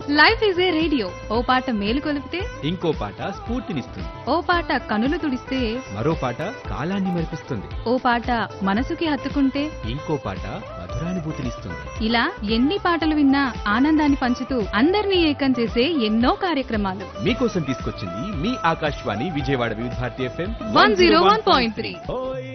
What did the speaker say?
Life is a radio ఓ పాట మేలు కొలిపితే ఇంకో పాట స్ఫూర్తినిస్తుంది. ఓ పాట కనులు తుడిస్తే మరో పాట కాలాన్ని మెరిపిస్తుంది. ఓ పాట మనసుకి హత్తుకుంటే ఇంకో పాట మధురానుభూతినిస్తుంది. ఇలా ఎన్ని పాటలు విన్నా ఆనందాన్ని పంచుతూ అందరినీ ఏకం చేసే ఎన్నో కార్యక్రమాలు మీకోసం తీసుకొచ్చింది మీ ఆకాశవాణి విజయవాడ వివిధ భారతి FM 101.3.